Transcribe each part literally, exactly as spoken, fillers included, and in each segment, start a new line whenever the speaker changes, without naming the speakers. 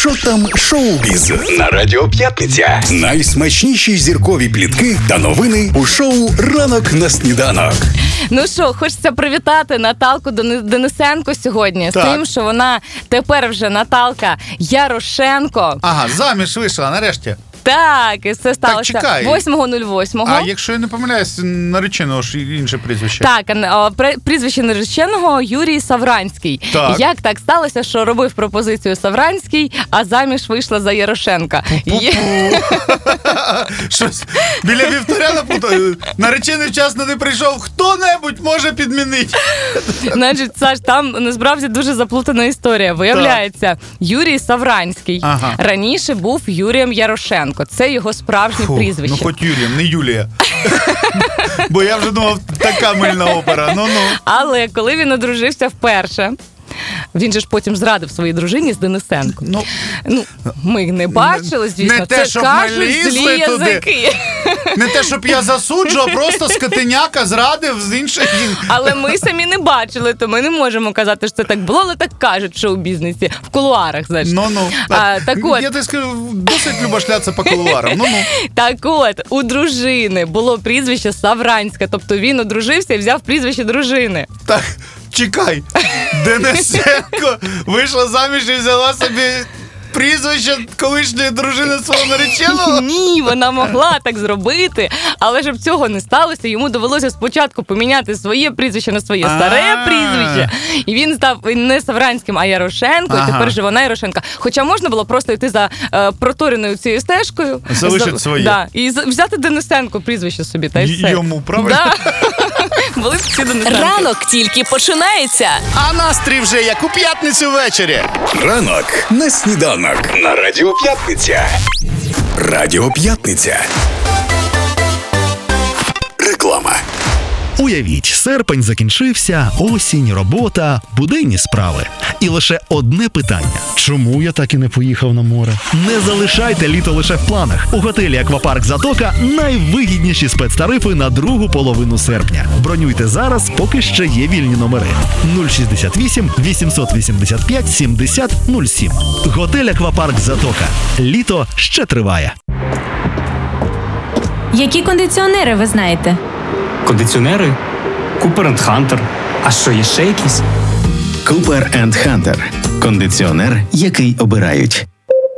Що там шоу-біз на Радіо П'ятниця. Найсмачніші зіркові плітки та новини у шоу «Ранок на сніданок».
Ну що, хочеться привітати Наталку Денисенко сьогодні. Так. З тим, що вона тепер вже Наталка Ярошенко.
Ага, заміж вийшла нарешті.
Так, і це сталося восьмого восьмого.
А якщо я не помиляюсь, нареченого ж інше прізвище.
Так, прізвище нареченого Юрій Савранський. Так. Як так сталося, що робив пропозицію Савранський, а заміж вийшла за Ярошенка?
Щось біля вівторя напутаю. Наречений вчасно не прийшов. Хто-небудь може підмінити?
Значить, Саш, там насправді дуже заплутана історія. Виявляється, Юрій Савранський ага. раніше був Юрієм Ярошенко. Це його справжнє Фу, прізвище.
Ну, хоч Юрієм, не Юлія. Бо я вже думав, така мильна опера. Ну-ну.
Але коли він одружився вперше, він же ж потім зрадив своїй дружині з Денисенко. Ну, ну ми не бачили, звісно.
Не те,
це кажуть злі язики.
Не те, щоб я засуджу, а просто скотиняка зрадив з інших.
Але ми самі не бачили, то ми не можемо казати, що це так було, але так кажуть в шоу-бізнесі, в кулуарах, значить.
Ну-ну.
А, так от.
Я так скажу, досить люблю шлятися по кулуарам. Ну-ну.
Так от, у дружини було прізвище Савранська, тобто він одружився і взяв прізвище дружини.
Так. Чекай, Денисенко вийшла заміж і взяла собі прізвище колишньої дружини свого нареченого?
Ні, вона могла так зробити, але щоб цього не сталося, йому довелося спочатку поміняти своє прізвище на своє старе прізвище. І він став не Савранським, а Ярошенко, і тепер же вона Ярошенка. Хоча можна було просто йти за е, протореною цією стежкою.
Залишити своє.
Да, і взяти Денисенко прізвище собі, та й все.
Йому, правильно?
Да. Були б всі Денисенко.
Ранок тільки починається.
А настрій вже як у п'ятницю ввечері. Ранок на сніданок. На Радіо П'ятниця. Радіо П'ятниця. Реклама.
Уявіть, серпень закінчився, осінь, робота, буденні справи. І лише одне питання. Чому я так і не поїхав на море? Не залишайте літо лише в планах. У готелі «Аквапарк Затока» найвигідніші спецтарифи на другу половину серпня. Бронюйте зараз, поки ще є вільні номери. нуль шістдесят вісім вісімсот вісімдесят п'ять сімдесят нуль сім. Готель «Аквапарк Затока». Літо ще триває.
Які кондиціонери ви знаєте?
Кондиціонери? Купер енд Хантер. А що, є ще якісь?
Купер енд Хантер. Кондиціонер, який обирають.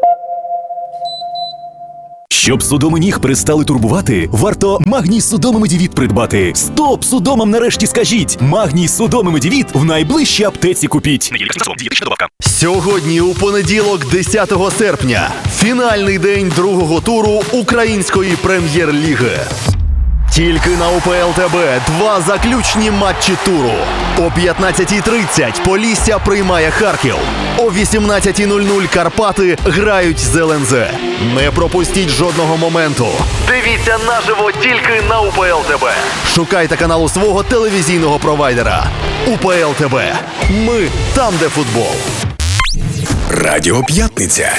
Щоб судоми ніг перестали турбувати, варто Магній Судоми Медівіт придбати. Стоп! Судомам нарешті скажіть! Магній Судоми Медівіт в найближчій аптеці купіть.
Сьогодні, у понеділок, десятого серпня, фінальний день другого туру Української прем'єр-ліги. Тільки на УПЛ ТБ два заключні матчі туру. О п'ятнадцятій тридцять Полісся приймає Харків. О вісімнадцятій нуль нуль Карпати грають з ел ен зет. Не пропустіть жодного моменту. Дивіться наживо тільки на УПЛ ТБ. Шукайте каналу свого телевізійного провайдера. УПЛ ТБ. Ми там, де футбол.
Радіо П'ятниця.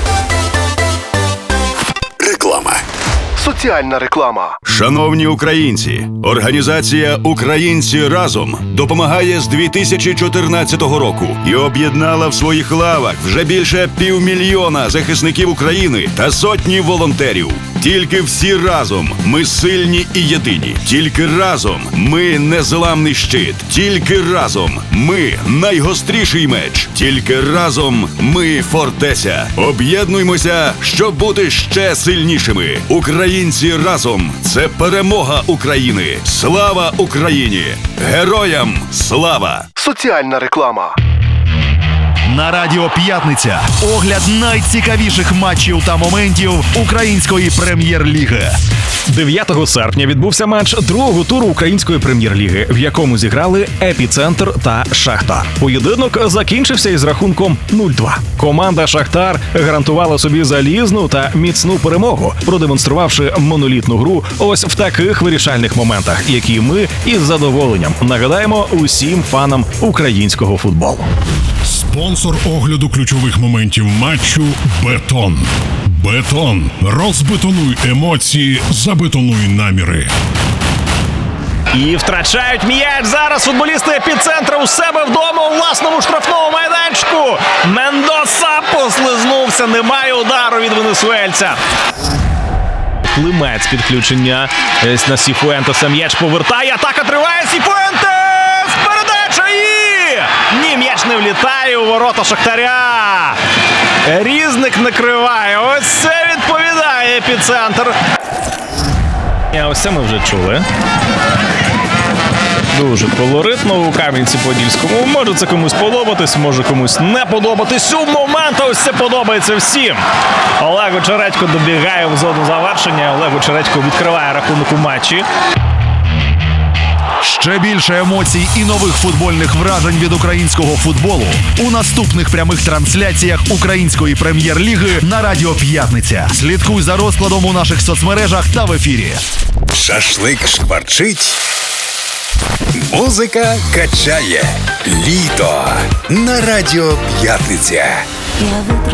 Реклама.
Соціальна реклама.
Шановні українці, організація «Українці разом» допомагає з дві тисячі чотирнадцятого року і об'єднала в своїх лавах вже більше півмільйона захисників України та сотні волонтерів. Тільки всі разом ми сильні і єдині. Тільки разом ми незламний щит. Тільки разом ми найгостріший меч. Тільки разом ми фортеця. Об'єднуймося, щоб бути ще сильнішими. Українці разом – це перемога України. Слава Україні! Героям слава!
Соціальна реклама. На Радіо П'ятниця огляд найцікавіших матчів та моментів Української прем'єр-ліги.
дев'ятого серпня відбувся матч другого туру Української прем'єр-ліги, в якому зіграли «Епіцентр» та «Шахтар». Поєдинок закінчився із рахунком нуль два. Команда «Шахтар» гарантувала собі залізну та міцну перемогу, продемонструвавши монолітну гру ось в таких вирішальних моментах, які ми із задоволенням нагадаємо усім фанам українського футболу.
Спонсор огляду ключових моментів матчу «Бетон». «Бетон». Розбетонуй емоції, забетонуй наміри.
І втрачають м'яч. Зараз футболісти Епіцентра у себе вдома у власному штрафному майданчику. Мендоса послизнувся. Немає удару від венесуельця. Климець підключення на Сіфуентеса. М'яч повертає. Атака триває. Сіфуентес! Передача і... Ні, м'яч не влітає у ворота Шахтаря. Різник накриває. Ось це відповідає Епіцентр. Ось це ми вже чули. Дуже колоритно у Кам'янці-Подільському. Може це комусь подобатись, може комусь не подобатись. У момент ось це подобається всім. Олег Очередько добігає в зону завершення. Олег Очередько відкриває рахунок у матчі.
Ще більше емоцій і нових футбольних вражень від українського футболу у наступних прямих трансляціях Української прем'єр-ліги на Радіо П'ятниця. Слідкуй за розкладом у наших соцмережах та в ефірі. Шашлик шкварчить. Музика качає. Літо на Радіо П'ятниця.